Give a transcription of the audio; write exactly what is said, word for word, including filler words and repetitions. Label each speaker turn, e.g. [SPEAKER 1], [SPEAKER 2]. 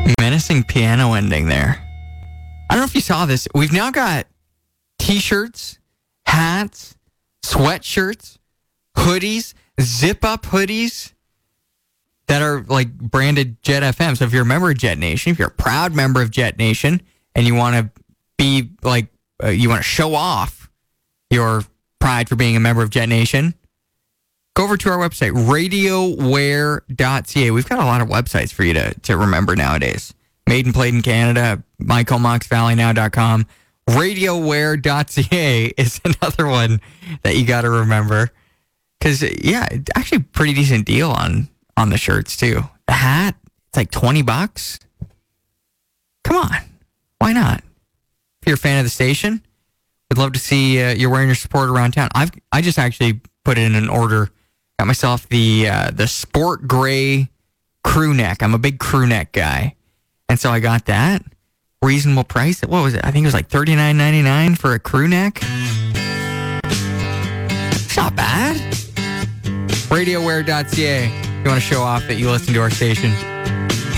[SPEAKER 1] Menacing piano ending there. I don't know if you saw this. We've now got t-shirts, hats, sweatshirts, hoodies, zip-up hoodies that are like branded Jet F M. So if you're a member of Jet Nation, if you're a proud member of Jet Nation and you want to be like, uh, you want to show off your pride for being a member of Jet Nation, go over to our website, radio wear dot c a. We've got a lot of websites for you to, to remember nowadays. Made and played in Canada, michael mox valley now dot com. radio wear dot c a is another one that you got to remember. Because, yeah, actually pretty decent deal on, on the shirts, too. The hat, it's like twenty bucks. Come on. Why not? If you're a fan of the station, we'd love to see uh, you're wearing your support around town. I've I just actually put in an order. Got myself the uh, the sport gray crew neck. I'm a big crew neck guy. And so I got that. Reasonable price. What was it? I think it was like thirty-nine ninety-nine for a crew neck. It's not bad. radio wear dot c a. If you want to show off that you listen to our station.